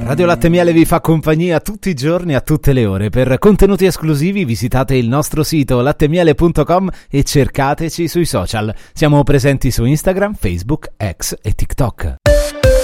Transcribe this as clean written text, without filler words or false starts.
Radio Latte Miele vi fa compagnia tutti i giorni a tutte le ore. Per contenuti esclusivi visitate il nostro sito lattemiele.com e cercateci sui social. Siamo presenti su Instagram, Facebook, X e TikTok.